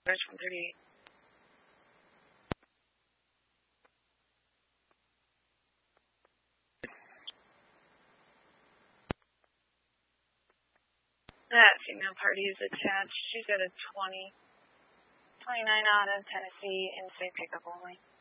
There's 138. That female party is attached. She's got a 29 out of Tennessee in-state pickup only.